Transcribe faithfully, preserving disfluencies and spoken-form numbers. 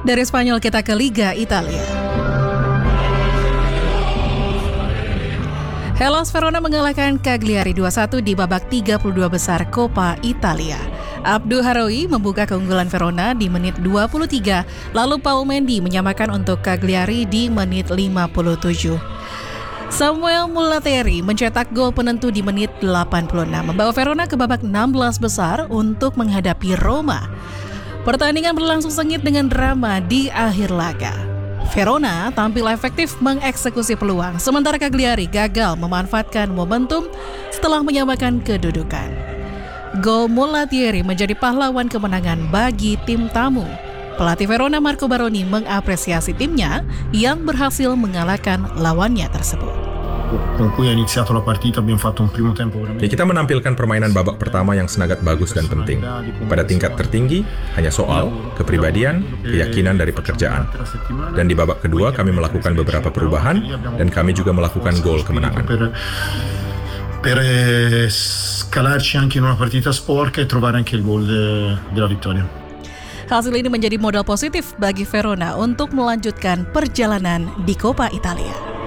Dari Spanyol kita ke Liga Italia. Hellas Verona mengalahkan Cagliari dua satu di babak tiga puluh dua besar Coppa Italia. Abdu Harawi membuka keunggulan Verona di menit dua puluh tiga, lalu Paul Mendy menyamakan untuk Cagliari di menit lima puluh tujuh. Samuel Mulateri mencetak gol penentu di menit delapan puluh enam, membawa Verona ke babak enam belas besar untuk menghadapi Roma. Pertandingan berlangsung sengit dengan drama di akhir laga. Verona tampil efektif mengeksekusi peluang, sementara Cagliari gagal memanfaatkan momentum setelah menyamakan kedudukan. Gol Mulateri menjadi pahlawan kemenangan bagi tim tamu. Pelatih Verona Marco Baroni mengapresiasi timnya yang berhasil mengalahkan lawannya tersebut. Ya, kita menampilkan permainan babak pertama yang sangat bagus dan penting. Pada tingkat tertinggi, hanya soal, kepribadian, keyakinan dari pekerjaan. Dan di babak kedua kami melakukan beberapa perubahan, dan kami juga melakukan gol kemenangan. Per scalarci anche in una partita sporca e trovare anche il gol della vittoria. Hasil ini menjadi modal positif bagi Verona untuk melanjutkan perjalanan di Coppa Italia.